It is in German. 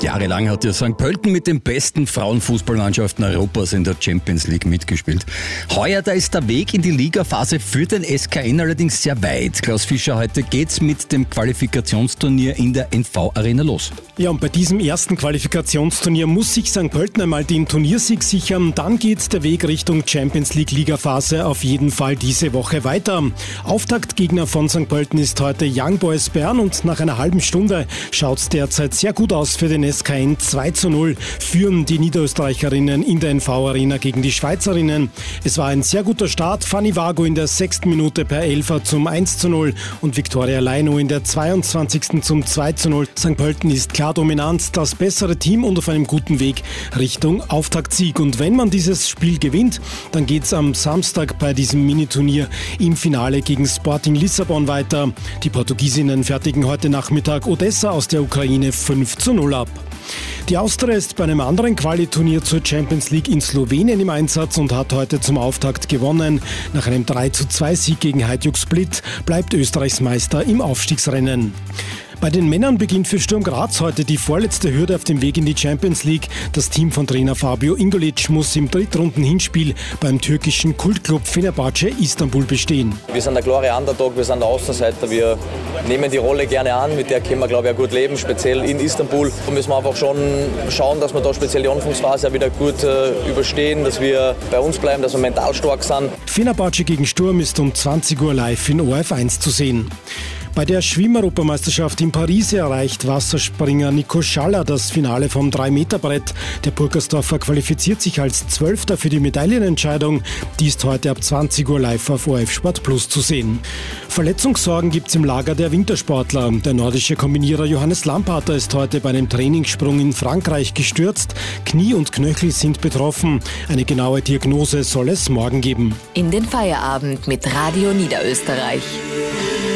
Jahrelang hat ja St. Pölten mit den besten Frauenfußballmannschaften Europas in der Champions League mitgespielt. Heuer, da ist der Weg in die Ligaphase für den SKN allerdings sehr weit. Klaus Fischer, heute geht's mit dem Qualifikationsturnier in der NV Arena los. Ja, und bei diesem ersten Qualifikationsturnier muss sich St. Pölten einmal den Turniersieg sichern. Dann geht der Weg Richtung Champions League Ligaphase auf jeden Fall diese Woche weiter. Auftaktgegner von St. Pölten ist heute Young Boys Bern und nach einer halben Stunde schaut es derzeit sehr gut aus für den SKN. 2:0 führen die Niederösterreicherinnen in der NV Arena gegen die Schweizerinnen. Es war ein sehr guter Start. Fanny Vago in der 6. Minute per Elfer zum 1:0 und Viktoria Leino in der 22. zum 2:0. St. Pölten ist klar dominant, das bessere Team und auf einem guten Weg Richtung Auftaktsieg. Und wenn man dieses Spiel gewinnt, dann geht es am Samstag bei diesem Miniturnier im Finale gegen Sporting Lissabon weiter. Die Portugiesinnen fertigen heute Nachmittag Odessa aus der Ukraine 5:0 ab. Die Austria ist bei einem anderen Quali-Turnier zur Champions League in Slowenien im Einsatz und hat heute zum Auftakt gewonnen. Nach einem 3:2-Sieg gegen Hajduk Split bleibt Österreichs Meister im Aufstiegsrennen. Bei den Männern beginnt für Sturm Graz heute die vorletzte Hürde auf dem Weg in die Champions League. Das Team von Trainer Fabio Ingolic muss im Drittrunden-Hinspiel beim türkischen Kultclub Fenerbahce Istanbul bestehen. Wir sind der klare Underdog, wir sind der Außenseiter, wir nehmen die Rolle gerne an, mit der können wir, glaube ich, auch gut leben, speziell in Istanbul. Da müssen wir einfach schon schauen, dass wir da speziell die Anfangsphase auch wieder gut überstehen, dass wir bei uns bleiben, dass wir mental stark sind. Fenerbahce gegen Sturm ist um 20 Uhr live in ORF1 zu sehen. Bei der Schwimmeuropameisterschaft in Paris erreicht Wasserspringer Nico Schaller das Finale vom 3-Meter-Brett. Der Burgersdorfer qualifiziert sich als 12. für die Medaillenentscheidung. Die ist heute ab 20 Uhr live auf ORF Sport Plus zu sehen. Verletzungssorgen gibt es im Lager der Wintersportler. Der nordische Kombinierer Johannes Lampater ist heute bei einem Trainingssprung in Frankreich gestürzt. Knie und Knöchel sind betroffen. Eine genaue Diagnose soll es morgen geben. In den Feierabend mit Radio Niederösterreich.